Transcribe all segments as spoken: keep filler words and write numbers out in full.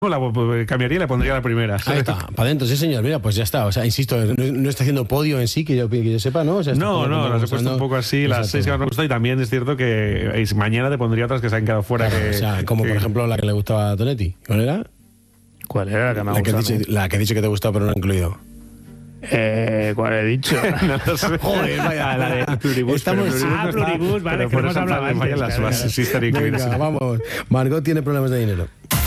La cambiaría y le pondría la primera. Ahí está, para adentro, sí señor. Mira, pues ya está. O sea, insisto, no, no está haciendo podio en sí, que yo, que yo sepa, ¿no? O sea, no, no, las he puesto no, un poco así, exacto. Las seis que más me gustó, y también es cierto que mañana te pondría otras que se han quedado fuera. Claro, que, o sea, como que... por ejemplo la que le gustaba a Tonetti. ¿Cuál era? ¿Cuál era la que me ha la gustado? Que dicho, la que he dicho que te gustaba pero no ha incluido. Eh, ¿Cuál he dicho? No lo sé. Joder, vaya. La de Pluribus. Estamos Pluribus, ah, no Pluribus, está, vale, que hemos hablado antes. Vayan las bases, sí, estaría incluido. Venga, vamos. Margot tiene problemas de dinero.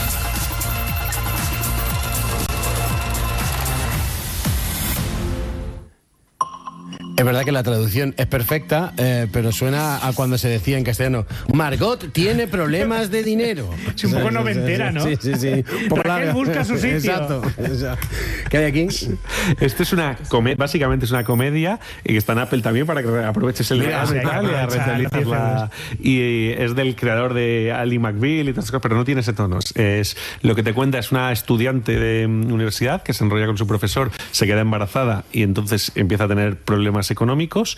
Es verdad que la traducción es perfecta, eh, pero suena a cuando se decía en castellano: Margot tiene problemas de dinero. Es un poco noventera, ¿no? Sí, sí, sí. Raquel busca su sitio. Exacto. ¿Qué hay aquí? Esto es una comedia, básicamente es una comedia y que está en Apple también para que aproveches el Mira, verano y tal, y revitalizas la... Y es del creador de Ali McBeal y todas esas cosas, pero no tiene ese tono. Es, lo que te cuenta es una estudiante de universidad que se enrolla con su profesor, se queda embarazada y entonces empieza a tener problemas económicos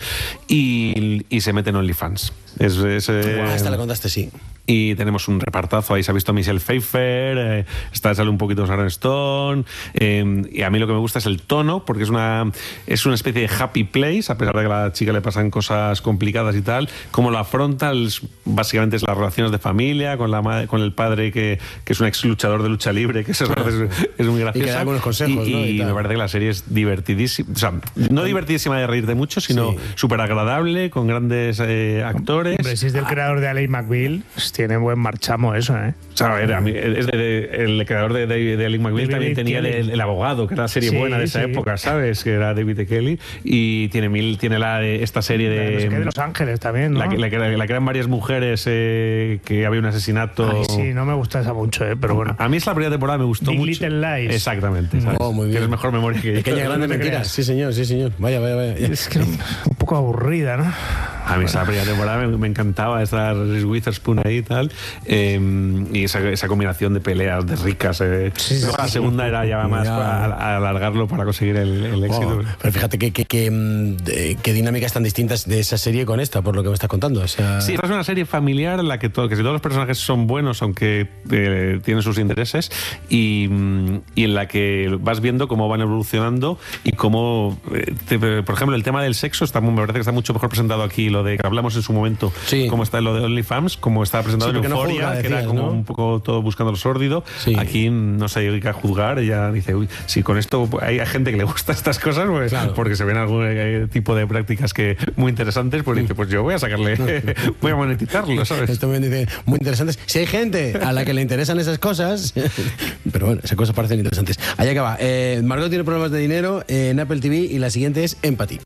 y, y se mete en OnlyFans. Es, es, eh, wow, esta la contaste, sí. Y tenemos un repartazo, ahí se ha visto Michelle Pfeiffer, eh, está sale un poquito Sharon Stone, eh, y a mí lo que me gusta es el tono, porque es una es una especie de happy place, a pesar de que a la chica le pasan cosas complicadas y tal, cómo lo afronta, es, básicamente es las relaciones de familia, con la madre, con el padre que, que es un ex luchador de lucha libre, que eso es, es muy gracioso. Y que da algunos consejos, y, ¿no? y, y me parece que la serie es divertidísima, o sea, no divertidísima de reírte mucho, sino súper sí. agradable, con grandes eh, actores. Hombre, si es del creador de Ali McBeal, tiene buen marchamo eso, ¿eh? O sea, a ver, a mí, es de, de, el creador de, de, de Ali McBeal también tenía el, el abogado, que era la serie sí, buena de esa sí. época, ¿sabes? Que era David E. Kelly. Y tiene mil, tiene la de esta serie de. No sé qué, de Los Ángeles también, ¿no? La que, la, la, la que eran varias mujeres, eh, que había un asesinato. Ay, sí, no me gusta esa mucho, ¿eh? Pero bueno. A mí es la primera temporada, me gustó Big mucho. Little Lies. Exactamente. ¿sabes? Oh, muy bien. Tienes mejor memoria que yo. Pequeña grande mentira. Sí, señor, sí, señor. Vaya, vaya, vaya. Es que un poco aburrida, ¿no? A mí esa primera temporada me, me encantaba estar Reese Witherspoon ahí y tal. Eh, y esa, esa combinación de peleas de ricas. Eh. Sí, sí, la segunda sí. era ya más para, a, alargarlo para conseguir el, el éxito. Oh, pero fíjate que, que, que, que dinámicas tan distintas de esa serie con esta, por lo que me estás contando. O sea... Sí, esta es una serie familiar en la que, todo, que si todos los personajes son buenos, aunque eh, tienen sus intereses, y, y en la que vas viendo cómo van evolucionando y cómo, eh, te, por ejemplo, el tema del sexo está, me parece que está mucho mejor presentado aquí, lo de que hablamos en su momento, sí. cómo está lo de OnlyFans, cómo está presentado sí, en Euphoria, no juzga, que decías, era como ¿no? un poco todo buscando lo sórdido. Sí. Aquí no se dedica a juzgar, ella dice, uy, si con esto hay gente que le gusta estas cosas, pues, claro. porque se ven algún eh, tipo de prácticas que muy interesantes, pues dice, pues yo voy a sacarle, voy a monetizarlo, ¿sabes? Esto me dice, muy interesantes. Si hay gente a la que le interesan esas cosas, pero bueno, esas cosas parecen interesantes. Allá acaba. Eh, Margot tiene problemas de dinero eh, en Apple T V y la siguiente es Empathy.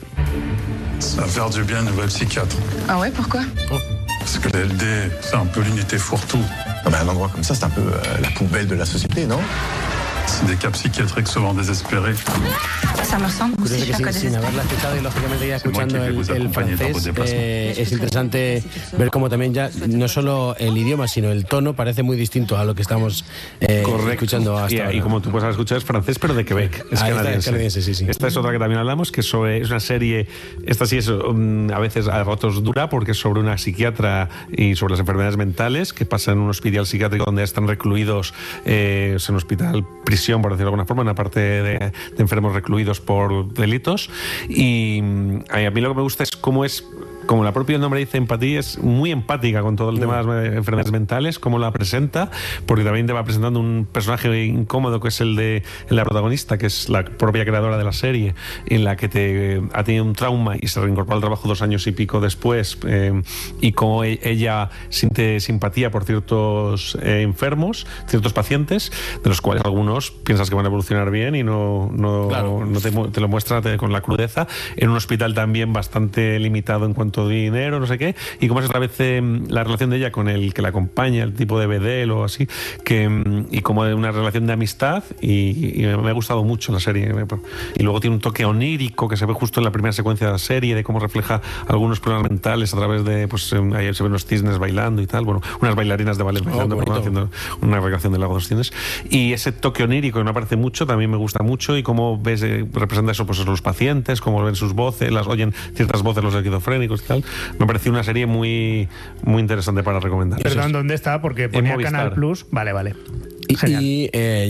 Ça va faire du bien une nouvelle psychiatre. Ah ouais, pourquoi? Oh. Parce que la L D, c'est un peu l'unité fourre-tout. Ah ben un endroit comme ça, c'est un peu euh, la poubelle de la société, non? C'est des cas psychiatriques souvent désespérés. Ça me ressemble aussi, que sin, sin haberla escuchado y lógicamente ya escuchando el, el francés, eh, es interesante ver cómo también ya no solo el idioma, sino el tono parece muy distinto a lo que estamos eh, escuchando hasta y, ahora. Y como tú puedes escuchar es francés, pero de Quebec, es ah, canadiense. Esta, canadiense sí, sí. Esta es otra que también hablamos, que sobre, es una serie, esta sí es um, a veces a ratos dura, porque es sobre una psiquiatra y sobre las enfermedades mentales, que pasa en un hospital psiquiátrico donde están recluidos, eh, es un hospital prisión, por decirlo de alguna forma, una parte de, de enfermos recluidos por delitos, y a mí lo que me gusta es cómo es, como la propio nombre dice, empatía, es muy empática con todo el tema de las enfermedades mentales, cómo la presenta, porque también te va presentando un personaje incómodo que es el de la protagonista, que es la propia creadora de la serie, en la que te ha tenido un trauma y se reincorpora al trabajo dos años y pico después, eh, y cómo ella siente simpatía por ciertos eh, enfermos, ciertos pacientes, de los cuales algunos piensas que van a evolucionar bien y no, no, claro. no te, te lo muestra te, con la crudeza, en un hospital también bastante limitado en cuanto dinero, no sé qué, y cómo es otra vez eh, la relación de ella con el que la acompaña, el tipo de bedel o así, que, y como de una relación de amistad, y, y me ha gustado mucho la serie. Y luego tiene un toque onírico que se ve justo en la primera secuencia de la serie, de cómo refleja algunos problemas mentales a través de, pues ahí se ven los cisnes bailando y tal, bueno, unas bailarinas de ballet bailando, oh, perdón, haciendo una recreación del lago de los cisnes, y ese toque onírico que me aparece mucho, también me gusta mucho, y cómo ves, eh, representa eso, pues los pacientes, cómo ven sus voces, las oyen ciertas voces los esquizofrénicos y tal. Me pareció una serie muy, muy interesante para recomendar. Perdón, ¿dónde está? Porque ponía Canal Plus. Vale, vale. Y, y eh,